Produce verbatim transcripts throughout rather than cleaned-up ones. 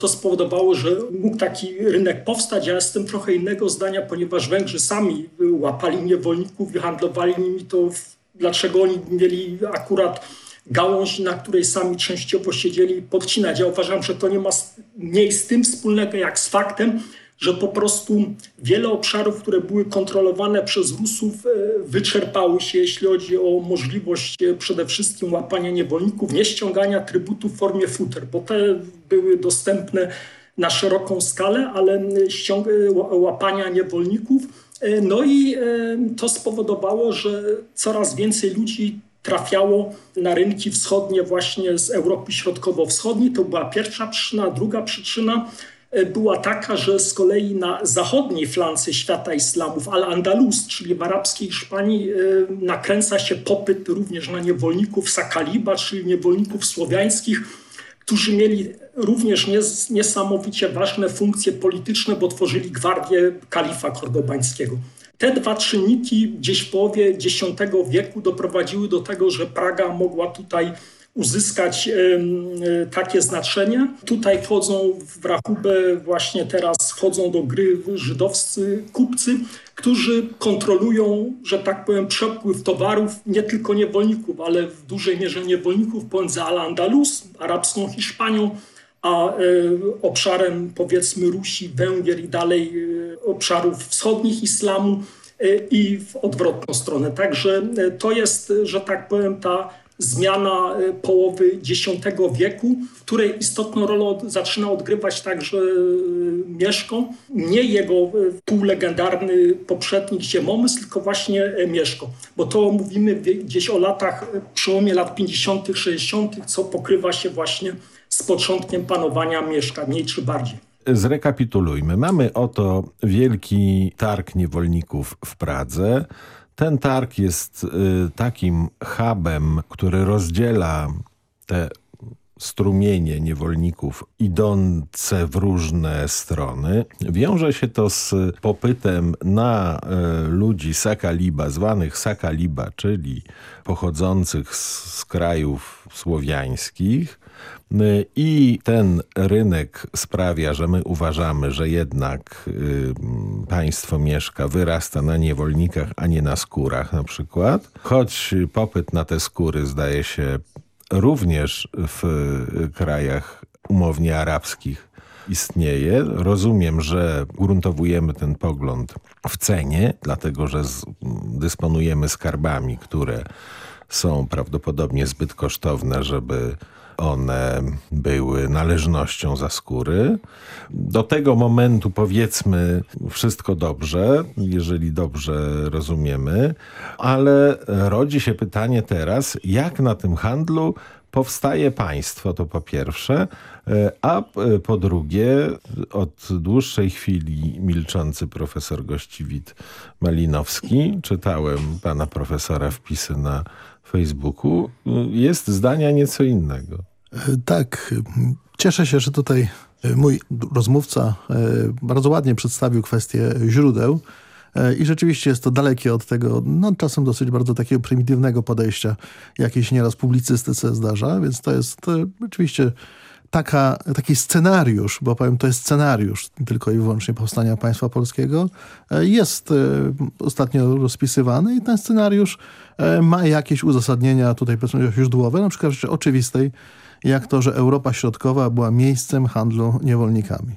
To spowodowało, że mógł taki rynek powstać. Ja jestem trochę innego zdania, ponieważ Węgrzy sami łapali niewolników i handlowali nimi, to dlaczego oni mieli akurat gałąź, na której sami częściowo siedzieli, podcinać. Ja uważam, że to nie ma mniej z tym wspólnego jak z faktem, że po prostu wiele obszarów, które były kontrolowane przez Rusów, wyczerpały się, jeśli chodzi o możliwość przede wszystkim łapania niewolników, nie ściągania trybutu w formie futer, bo te były dostępne na szeroką skalę, ale ściąg- łapania niewolników. No i to spowodowało, że coraz więcej ludzi trafiało na rynki wschodnie właśnie z Europy Środkowo-Wschodniej. To była pierwsza przyczyna. Druga przyczyna była taka, że z kolei na zachodniej flance świata islamu, w Al-Andalus, czyli w arabskiej Hiszpanii, nakręca się popyt również na niewolników Sakaliba, czyli niewolników słowiańskich, którzy mieli również nies- niesamowicie ważne funkcje polityczne, bo tworzyli gwardię kalifa kordobańskiego. Te dwa czynniki gdzieś w połowie X wieku doprowadziły do tego, że Praga mogła tutaj uzyskać e, takie znaczenie. Tutaj wchodzą w rachubę, właśnie teraz wchodzą do gry żydowscy kupcy, którzy kontrolują, że tak powiem, przepływ towarów, nie tylko niewolników, ale w dużej mierze niewolników pomiędzy Al-Andalus, arabską Hiszpanią, a e, obszarem powiedzmy Rusi, Węgier i dalej e, obszarów wschodnich islamu e, i w odwrotną stronę. Także e, to jest, że tak powiem, ta zmiana e, połowy X wieku, w której istotną rolę od, zaczyna odgrywać także e, Mieszko, nie jego e, półlegendarny poprzednik Ziemomysł, tylko właśnie e, Mieszko. Bo to mówimy gdzieś o latach, e, przełomie lat pięćdziesiątych, sześćdziesiątych, co pokrywa się właśnie z początkiem panowania Mieszka, mniej czy bardziej. Zrekapitulujmy. Mamy oto wielki targ niewolników w Pradze. Ten targ jest y, takim hubem, który rozdziela te strumienie niewolników idące w różne strony. Wiąże się to z popytem na y, ludzi Sakaliba, zwanych Sakaliba, czyli pochodzących z, z krajów słowiańskich. I ten rynek sprawia, że my uważamy, że jednak y, państwo Mieszka wyrasta na niewolnikach, a nie na skórach na przykład. Choć popyt na te skóry zdaje się również w krajach umownie arabskich istnieje. Rozumiem, że gruntowujemy ten pogląd w cenie, dlatego że z, dysponujemy skarbami, które są prawdopodobnie zbyt kosztowne, żeby one były należnością za skóry. Do tego momentu powiedzmy wszystko dobrze, jeżeli dobrze rozumiemy, ale rodzi się pytanie teraz, jak na tym handlu powstaje państwo, to po pierwsze, a po drugie od dłuższej chwili milczący profesor Gościwit Malinowski, czytałem pana profesora wpisy na Facebooku, jest zdania nieco innego. Tak, cieszę się, że tutaj mój rozmówca bardzo ładnie przedstawił kwestię źródeł i rzeczywiście jest to dalekie od tego, no czasem dosyć bardzo takiego prymitywnego podejścia, jakie się nieraz w publicystyce zdarza, więc to jest oczywiście taka, taki scenariusz, bo powiem, to jest scenariusz tylko i wyłącznie powstania państwa polskiego, jest ostatnio rozpisywany i ten scenariusz ma jakieś uzasadnienia tutaj powiedzmy źródłowe, na przykład rzeczy oczywistej, jak to, że Europa Środkowa była miejscem handlu niewolnikami.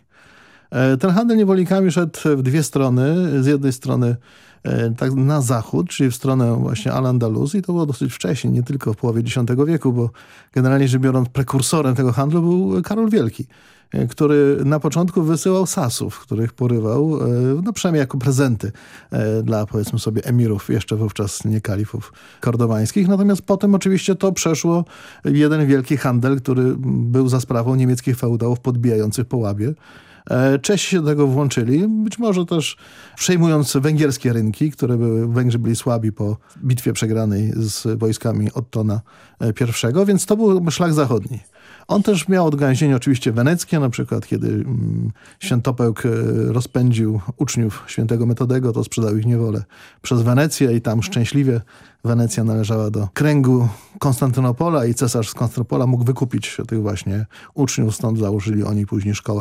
Ten handel niewolnikami szedł w dwie strony. Z jednej strony tak na zachód, czyli w stronę właśnie Al-Andalus i to było dosyć wcześnie, nie tylko w połowie X wieku, bo generalnie rzecz biorąc prekursorem tego handlu był Karol Wielki, który na początku wysyłał sasów, których porywał, no przynajmniej jako prezenty dla, powiedzmy sobie, emirów, jeszcze wówczas nie kalifów kordowańskich. Natomiast potem oczywiście to przeszło jeden wielki handel, który był za sprawą niemieckich feudałów podbijających po łabie. Czesi się do tego włączyli, być może też przejmując węgierskie rynki, które były, Węgrzy byli słabi po bitwie przegranej z wojskami Ottona I, więc to był szlak zachodni. On też miał odgałęzienie oczywiście weneckie, na przykład kiedy mm, Świętopełk rozpędził uczniów świętego Metodego, to sprzedał ich niewolę przez Wenecję i tam szczęśliwie Wenecja należała do kręgu Konstantynopola i cesarz z Konstantynopola mógł wykupić tych właśnie uczniów, stąd założyli oni później szkołę